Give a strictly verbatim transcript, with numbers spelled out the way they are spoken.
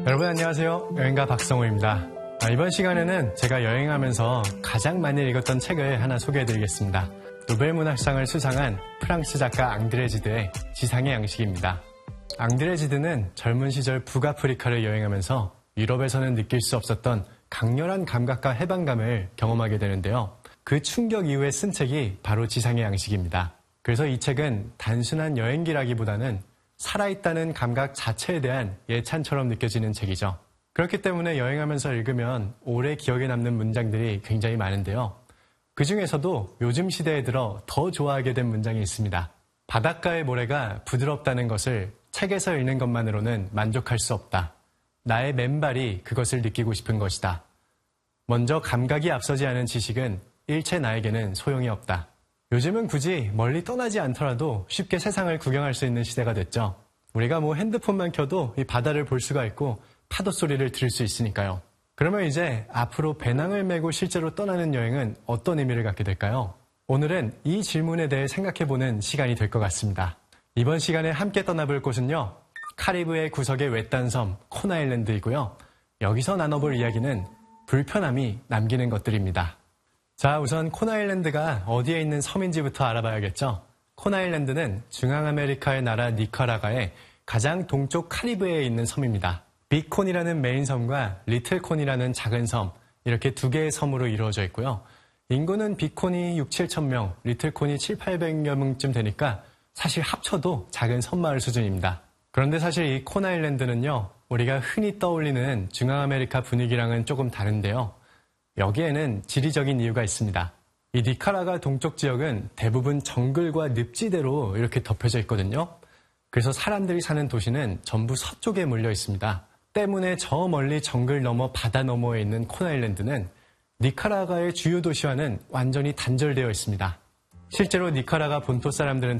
여러분 안녕하세요. 여행가 박성호입니다. 아, 이번 시간에는 제가 여행하면서 가장 많이 읽었던 책을 하나 소개해드리겠습니다. 노벨문학상을 수상한 프랑스 작가 앙드레지드의 지상의 양식입니다. 앙드레지드는 젊은 시절 북아프리카를 여행하면서 유럽에서는 느낄 수 없었던 강렬한 감각과 해방감을 경험하게 되는데요. 그 충격 이후에 쓴 책이 바로 지상의 양식입니다. 그래서 이 책은 단순한 여행기라기보다는 살아있다는 감각 자체에 대한 예찬처럼 느껴지는 책이죠. 그렇기 때문에 여행하면서 읽으면 오래 기억에 남는 문장들이 굉장히 많은데요. 그 중에서도 요즘 시대에 들어 더 좋아하게 된 문장이 있습니다. 바닷가의 모래가 부드럽다는 것을 책에서 읽는 것만으로는 만족할 수 없다. 나의 맨발이 그것을 느끼고 싶은 것이다. 먼저 감각이 앞서지 않은 지식은 일체 나에게는 소용이 없다. 요즘은 굳이 멀리 떠나지 않더라도 쉽게 세상을 구경할 수 있는 시대가 됐죠. 우리가 뭐 핸드폰만 켜도 이 바다를 볼 수가 있고 파도 소리를 들을 수 있으니까요. 그러면 이제 앞으로 배낭을 메고 실제로 떠나는 여행은 어떤 의미를 갖게 될까요? 오늘은 이 질문에 대해 생각해보는 시간이 될 것 같습니다. 이번 시간에 함께 떠나볼 곳은요. 카리브해 구석의 외딴 섬 코나일랜드이고요. 여기서 나눠볼 이야기는 불편함이 남기는 것들입니다. 자, 우선 코나일랜드가 어디에 있는 섬인지부터 알아봐야겠죠. 코나일랜드는 중앙아메리카의 나라 니카라과의 가장 동쪽 카리브해에 있는 섬입니다. 빅콘이라는 메인 섬과 리틀콘이라는 작은 섬, 이렇게 두 개의 섬으로 이루어져 있고요. 인구는 빅콘이 육천, 칠천 명, 리틀콘이 칠백, 팔백여 명쯤 되니까 사실 합쳐도 작은 섬마을 수준입니다. 그런데 사실 이 코나일랜드는요, 우리가 흔히 떠올리는 중앙아메리카 분위기랑은 조금 다른데요. 여기에는 지리적인 이유가 있습니다. 이 니카라과 동쪽 지역은 대부분 정글과 늪지대로 이렇게 덮여져 있거든요. 그래서 사람들이 사는 도시는 전부 서쪽에 몰려 있습니다. 때문에 저 멀리 정글 너머 바다 너머에 있는 코나일랜드는 니카라과의 주요 도시와는 완전히 단절되어 있습니다. 실제로 니카라과 본토 사람들은